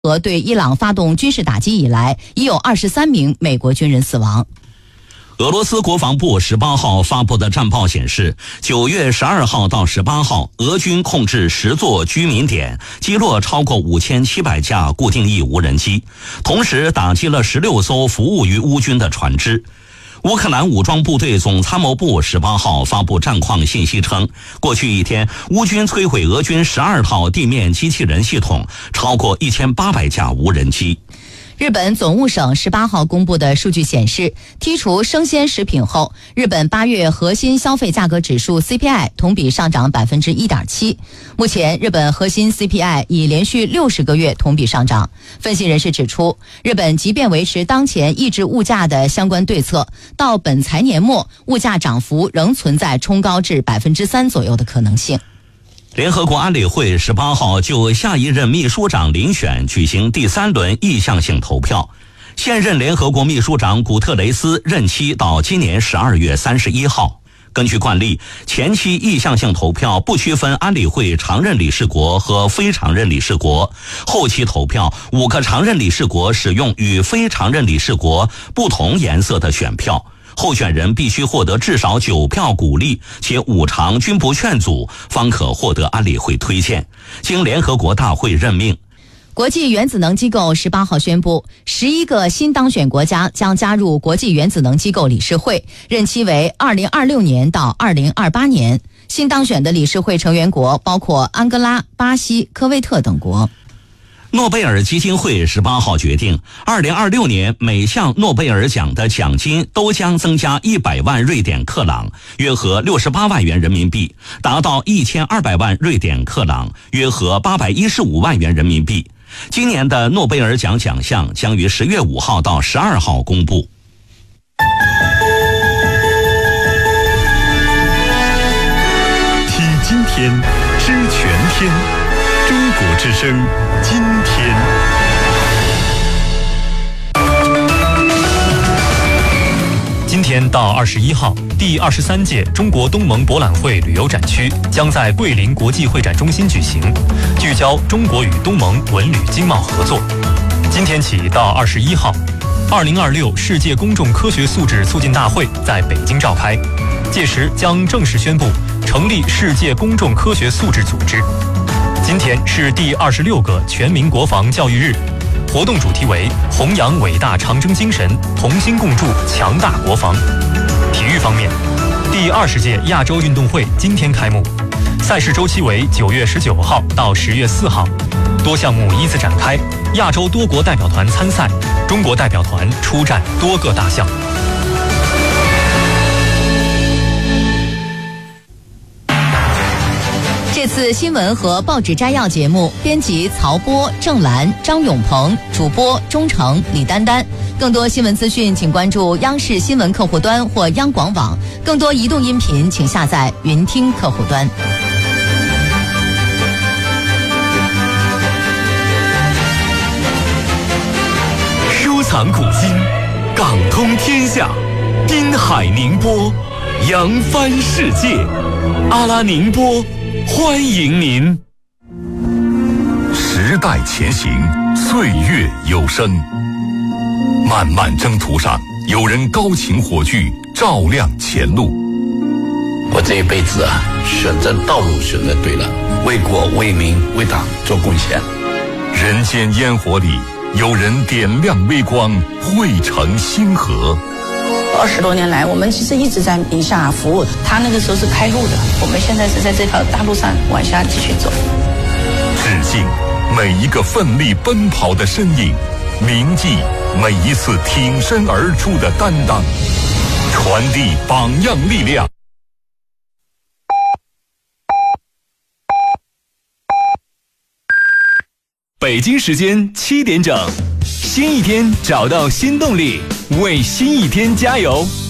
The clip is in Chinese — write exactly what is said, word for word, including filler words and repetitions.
俄对伊朗发动军事打击以来，已有二十三名美国军人死亡。 俄罗斯国防部十八号发布的战报显示，九月十二号到十八号，俄军控制十座居民点，击落超过五千七百架固定翼无人机，同时打击了十六艘服务于乌军的船只。乌克兰武装部队总参谋部十八号发布战况信息称，过去一天，乌军摧毁俄军十二套地面机器人系统，超过一千八百架无人机。 日本总务省十八号公布的数据显示，剔除生鲜食品后，日本八月核心消费价格指数 C P I 同比上涨 百分之一点七。目前，日本核心 C P I 已连续六十个月同比上涨。分析人士指出，日本即便维持当前抑制物价的相关对策，到本财年末，物价涨幅仍存在冲高至 百分之三 左右的可能性。 联合国安理会十八号就下一任秘书长遴选举行第三轮意向性投票，现任联合国秘书长古特雷斯任期到今年十二月三十一号。根据惯例，前期意向性投票不区分安理会常任理事国和非常任理事国，后期投票五个常任理事国使用与非常任理事国不同颜色的选票。候选人必须获得至少九票鼓励，且五常均不劝阻，方可获得安理会推荐，经联合国大会任命。 国际原子能机构十八号宣布，十一个新当选国家将加入国际原子能机构理事会，任期为二零二六年到二零二八年。新当选的理事会成员国包括安哥拉、巴西、科威特等国。 诺贝尔基金会十八号决定，二零二六年每项诺贝尔奖的奖金都将增加一百万瑞典克朗，约合六十八万元人民币，达到一千二百万瑞典克朗，约合八百一十五万元人民币。今年的诺贝尔奖奖项将于十月五号到十二号公布。 听今天，知全天。中国之声，今天。今天到二十一号，第二十三届中国东盟博览会旅游展区将在桂林国际会展中心举行，聚焦中国与东盟文旅经贸合作。今天起到二十一号，二零二六世界公众科学素质促进大会在北京召开，届时将正式宣布成立世界公众科学素质组织。今天是第二十六个全民国防教育日，活动主题为弘扬伟大长征精神，同心共筑强大国防。体育方面，第二十届亚洲运动会今天开幕，赛事周期为九月十九号到十月四号，多项目依次展开，亚洲多国代表团参赛，中国代表团出战多个大项。 这次新闻和报纸摘要节目，编辑曹波、郑兰、张永鹏，主播钟诚、李丹丹。更多新闻资讯，请关注央视新闻客户端或央广网。更多移动音频，请下载云听客户端。 收藏古今，港通天下，滨海宁波，扬帆世界。阿拉宁波，欢迎您。时代前行，岁月有声。漫漫征途上，有人高擎火炬，照亮前路。 我这一辈子啊，选择道路选择对了，为国为民为党做贡献。 人间烟火里，有人点亮微光，汇成星河。 二十多年来，我们其实一直在宁夏服务。他那个时候是开路的，我们现在是在这条大路上往下继续走。 致敬每一个奋力奔跑的身影，铭记每一次挺身而出的担当，传递榜样力量。北京时间七点整，新一天找到新动力，为新一天加油。